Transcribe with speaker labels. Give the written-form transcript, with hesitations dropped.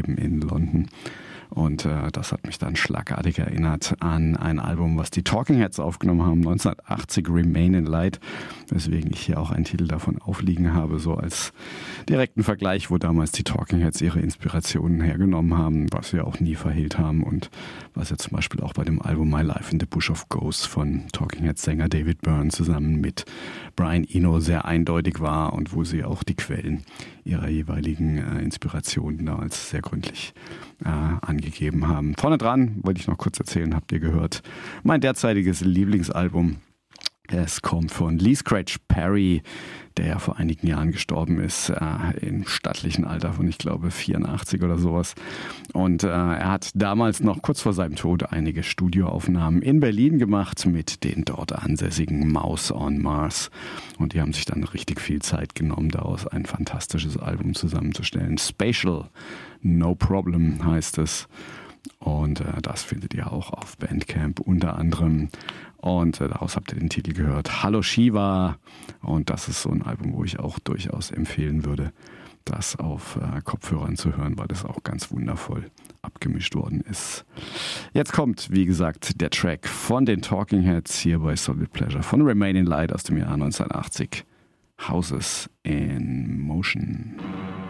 Speaker 1: Leben in London. Und das hat mich dann schlagartig erinnert an ein Album, was die Talking Heads aufgenommen haben, 1980, Remain in Light, weswegen ich hier auch einen Titel davon aufliegen habe, so als direkten Vergleich, wo damals die Talking Heads ihre Inspirationen hergenommen haben, was wir auch nie verhehlt haben und was ja zum Beispiel auch bei dem Album My Life in the Bush of Ghosts von Talking Heads Sänger David Byrne zusammen mit Brian Eno sehr eindeutig war und wo sie auch die Quellen ihrer jeweiligen Inspirationen damals sehr gründlich angegeben haben. Vorne dran, wollte ich noch kurz erzählen, habt ihr gehört, mein derzeitiges Lieblingsalbum. Es kommt von Lee Scratch Perry, der ja vor einigen Jahren gestorben ist, im stattlichen Alter von, ich glaube, 84 oder sowas. Und er hat damals noch kurz vor seinem Tod einige Studioaufnahmen in Berlin gemacht mit den dort ansässigen Mouse on Mars. Und die haben sich dann richtig viel Zeit genommen, daraus ein fantastisches Album zusammenzustellen. Spatial No Problem heißt es. Und das findet ihr auch auf Bandcamp unter anderem. Und daraus habt ihr den Titel gehört, Hallo Shiva. Und das ist so ein Album, wo ich auch durchaus empfehlen würde, das auf Kopfhörern zu hören, weil das auch ganz wundervoll abgemischt worden ist. Jetzt kommt, wie gesagt, der Track von den Talking Heads hier bei Solid Pleasure von Remain in Light aus dem Jahr 1980. Houses in Motion.